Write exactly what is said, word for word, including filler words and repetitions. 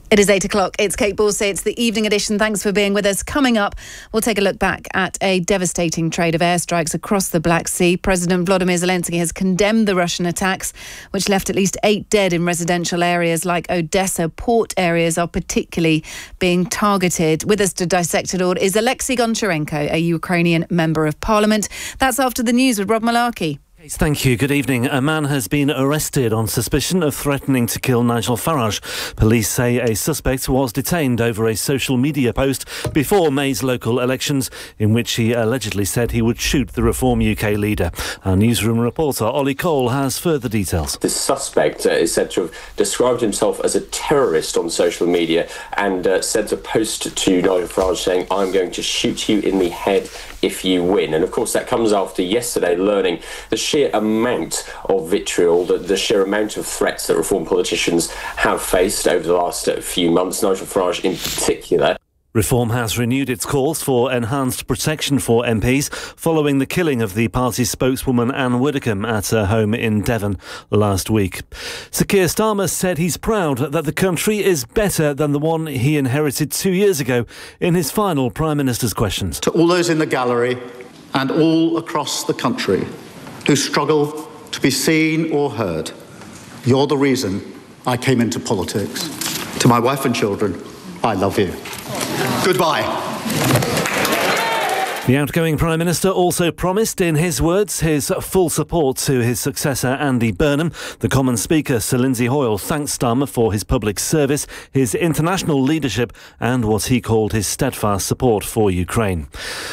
It is eight o'clock. It's Kate Borsay. It's the evening edition. Thanks for being with us. Coming up, we'll take a look back at a devastating trade of airstrikes across the Black Sea. President Volodymyr Zelensky has condemned the Russian attacks, which left at least eight dead in residential areas like Odessa. Port areas are particularly being targeted. With us to dissect it all is Alexei Goncharenko, a Ukrainian member of parliament. That's after the news with Rob Malarkey. Thank you. Good evening. A man has been arrested on suspicion of threatening to kill Nigel Farage. Police say a suspect was detained over a social media post before May's local elections, in which he allegedly said he would shoot the Reform U K leader. Our newsroom reporter Ollie Cole has further details. The suspect uh, is said to have described himself as a terrorist on social media and uh, sent a post to Nigel Farage saying, "I'm going to shoot you in the head if you win." And of course that comes after yesterday learning the sheer amount of vitriol, the, the sheer amount of threats that Reform politicians have faced over the last uh, few months, Nigel Farage in particular. Reform has renewed its calls for enhanced protection for M Ps following the killing of the party's spokeswoman Anne Widdecombe at her home in Devon last week. Sir Keir Starmer said he's proud that the country is better than the one he inherited two years ago in his final Prime Minister's questions. To all those in the gallery and all across the country who struggle to be seen or heard, you're the reason I came into politics. To my wife and children, I love you. Goodbye. The outgoing Prime Minister also promised, in his words, his full support to his successor Andy Burnham. The Commons Speaker, Sir Lindsay Hoyle, thanked Starmer for his public service, his international leadership and what he called his steadfast support for Ukraine.